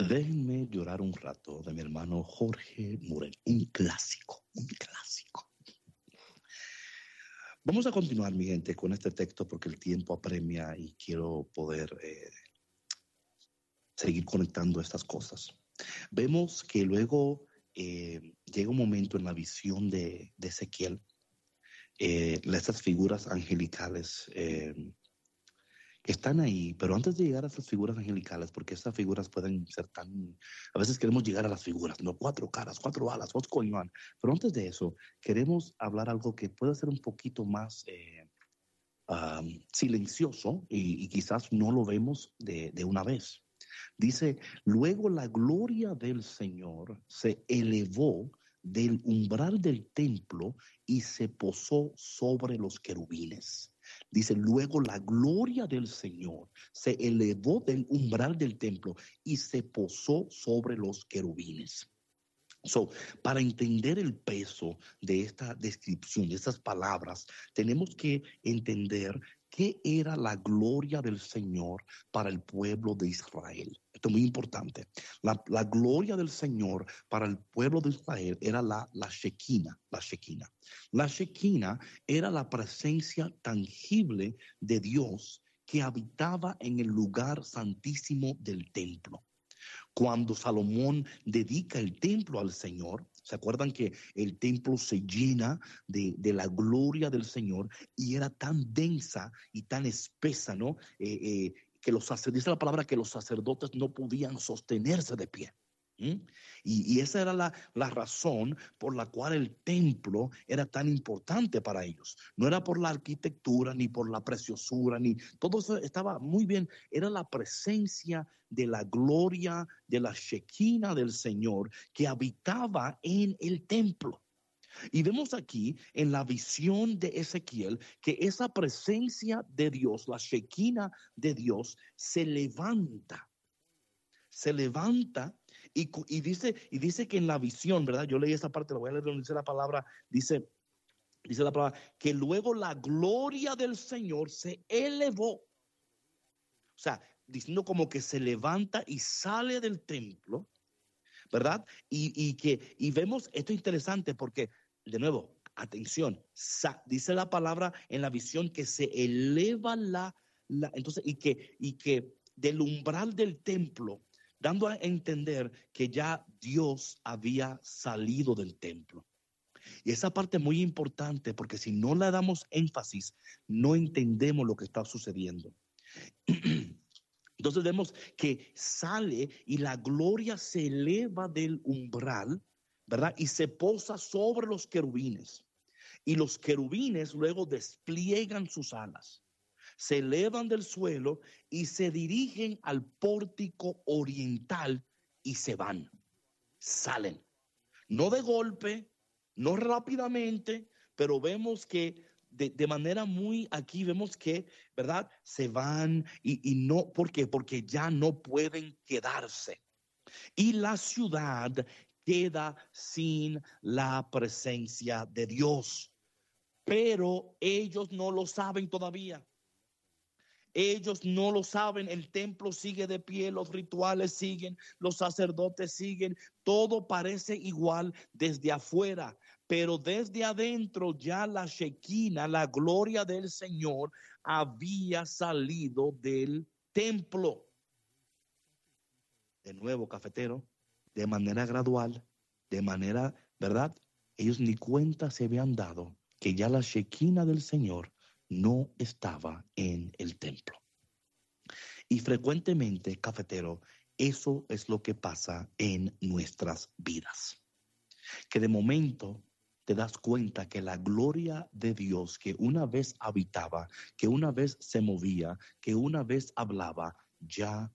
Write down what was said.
Déjenme llorar un rato de mi hermano Jorge Morel, un clásico, un clásico. Vamos a continuar, mi gente, con este texto porque el tiempo apremia y quiero poder seguir conectando estas cosas. Vemos que luego llega un momento en la visión de Ezequiel, estas figuras angelicales que están ahí, pero antes de llegar a esas figuras angelicales, porque esas figuras pueden ser tan... A veces queremos llegar a las figuras, ¿no? 4 caras, 4 alas, what's going on? Pero antes de eso, queremos hablar algo que puede ser un poquito más silencioso y quizás no lo vemos de una vez. Dice, luego la gloria del Señor se elevó del umbral del templo y se posó sobre los querubines. Dice, luego la gloria del Señor se elevó del umbral del templo y se posó sobre los querubines. Para entender el peso de esta descripción, de estas palabras, tenemos que entender qué era la gloria del Señor para el pueblo de Israel. Esto es muy importante. La gloria del Señor para el pueblo de Israel era la Shekinah, la Shekinah. La Shekinah era la presencia tangible de Dios que habitaba en el lugar santísimo del templo. Cuando Salomón dedica el templo al Señor, ¿se acuerdan que el templo se llena de la gloria del Señor y era tan densa y tan espesa, ¿no? Que dice la palabra que los sacerdotes no podían sostenerse de pie. Y esa era la razón por la cual el templo era tan importante para ellos. No era por la arquitectura, ni por la preciosura, ni todo eso estaba muy bien. Era la presencia de la gloria, de la Shekinah del Señor que habitaba en el templo. Y vemos aquí en la visión de Ezequiel que esa presencia de Dios, la Shekinah de Dios, se levanta y dice que en la visión, ¿verdad? Yo leí esa parte, la voy a leer donde dice la palabra, dice la palabra, que luego la gloria del Señor se elevó. O sea, diciendo como que se levanta y sale del templo, ¿verdad? Y vemos, esto es interesante porque, de nuevo, atención, dice la palabra en la visión que se eleva entonces, y que del umbral del templo, dando a entender que ya Dios había salido del templo. Y esa parte es muy importante porque si no le damos énfasis, no entendemos lo que está sucediendo. Entonces vemos que sale y la gloria se eleva del umbral, ¿verdad? Y se posa sobre los querubines. Y los querubines luego despliegan sus alas, se elevan del suelo y se dirigen al pórtico oriental y se van, salen. No de golpe, no rápidamente, pero vemos que de manera muy aquí vemos que, ¿verdad? Se van y no, ¿por qué? Porque ya no pueden quedarse. Y la ciudad queda sin la presencia de Dios. Pero ellos no lo saben todavía. Ellos no lo saben, el templo sigue de pie, los rituales siguen, los sacerdotes siguen, todo parece igual desde afuera, pero desde adentro ya la Shekinah, la gloria del Señor, había salido del templo. De nuevo, cafetero, de manera gradual, de manera, ¿verdad? Ellos ni cuenta se habían dado que ya la Shekinah del Señor no estaba en el templo. Y frecuentemente, cafetero, eso es lo que pasa en nuestras vidas. Que de momento te das cuenta que la gloria de Dios que una vez habitaba, que una vez se movía, que una vez hablaba, ya